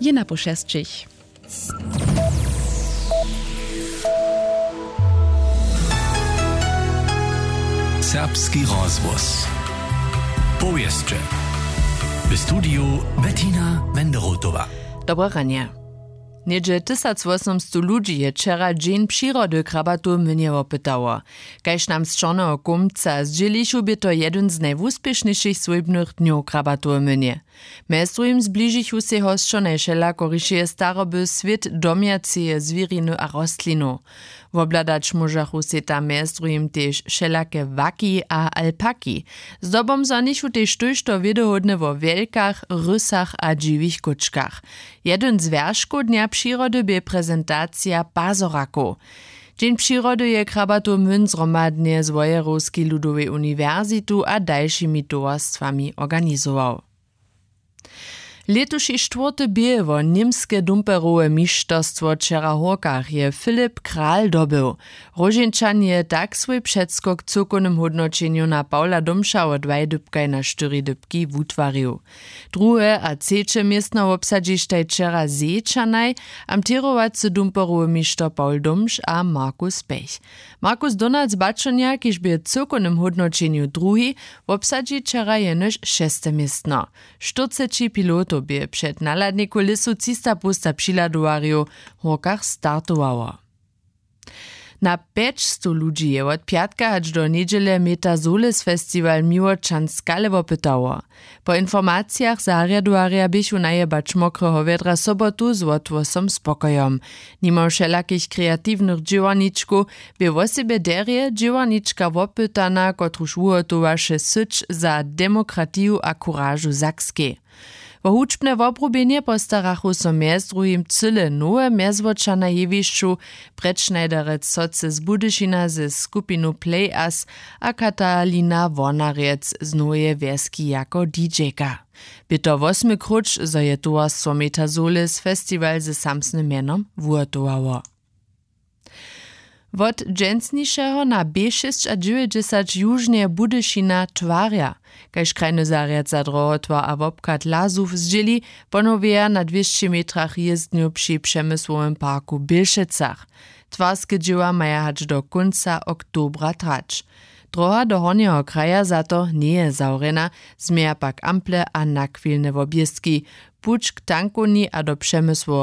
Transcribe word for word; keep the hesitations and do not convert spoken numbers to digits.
Jena Poszesczyk. Serbski rozvoz. Powieszcze. W studiu Bettina Wenderotowa. Dobre ranie. Niedzie tysac osemstu ludzi je wczera dzień przyrody krabatu mnie opytało. Kajż nam z czarnego kumca zdzielišu by to jeden z najwuspieszniejszych swojbnych dniów krabatu mnie. Mestru im zbližichu se hostčo najšela korišuje staroby svit domiacie zwiriny a rostlinu. Wobladać możachu se tam mestru im tež šelake waki a alpaki. Zdobom zanichu tež tužto wiederhodne wo wielkach, rysach a dziwich kuczkach. Jeden z wierzchu dnia przyrody by prezentacja pazoraku. Dzień przyrody je krabatu myn zromadnie z Wojerowskiej Ludowej Uniwersytu a dalszymi towarstwami organizował. Letuši czwarty biel wo niemskie dumperowe mistrzostwo wczera Horkach je Filip Kral dobył. Rožinčan je tak swój przedskok w cukonym hodnoczeniu na Paula Domša o dwaj dybkaj na štyri dybki wutwarił. Druhe a trzecie miejsce obsadzištaj wczera Zečanaj, amterowacy dumperowy mistrz Paul Domš a Markus Pech. Markus Donald Baczoniak, kiż by w cukonym hodnoczeniu drugi, obsadzi wczera jenoż šeste miejsce. czterdzieści pilotów by przed naladniku lisu cista pusta přiladowarju w Horkach startowało. Na pięćset ludzi je od piatka aż do niedziele Metazolis Festival Miłočan Skalewo pytało. Po informacjach zariadowarja bychu najebacz mokreho wiedra sobotu z łotwosom spokojom. Nimo wszelakich kreatywnych dziełaniczków by w osobie derje dziełaniczka wopytana, kotruż uhotowaše syć za demokratiju a kurażu Sakskiej. Wo hučbne woprobienie postarachu so mjez drugim cyle nowe mjezwoča na jewišću, predšnajderec soce z Budyšina ze skupinu Play-Us a Katalina Wornarec z Noje Wieski jako didžejka. By to osmy kruč, zo je towarstwo Metazolis festiwal ze samsnym mienom wurtowało. Wot dżęsnišeho na B sześć a dziewięćdziesiąt južnie Budyšina twarja. Kajž krajny zariad za drogotwa a wobkat lazów zdzieli, ponowieja na dwieście metrach jezdniu przy przemysłowym parku Bilšecach. Twarskie dzieła maja hać do końca oktobra trać. Droga do hornjeho kraja za to nie je zaurena, zmieja pak ample a nakwilne wobjezdki. Puć k tankoni a do przemysłu